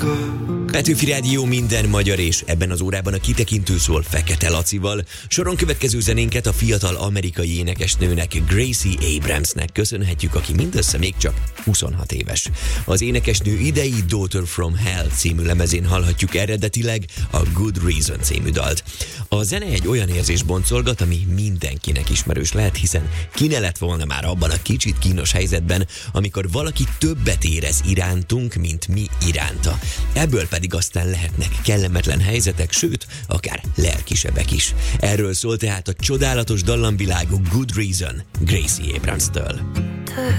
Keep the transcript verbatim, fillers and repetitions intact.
Petőfi Rádió, minden magyar, és ebben az órában a kitekintő szól Fekete Lacival. Soron következő zenénket a fiatal amerikai énekesnőnek, Gracie Abramsnek köszönhetjük, aki mindössze még csak huszonhat éves. Az énekesnő idei Daughter from Hell című lemezén hallhatjuk eredetileg a Good Reason című dalt. A zene egy olyan érzés boncolgat, ami mindenkinek ismerős lehet, hiszen ki ne lett volna már abban a kicsit kínos helyzetben, amikor valaki többet érez irántunk, mint mi iránta. Ebből pedig aztán lehetnek kellemetlen helyzetek, sőt, akár lelkisebbek is. Erről szól tehát a csodálatos dallamvilágú Good Reason Gracie Abramstől.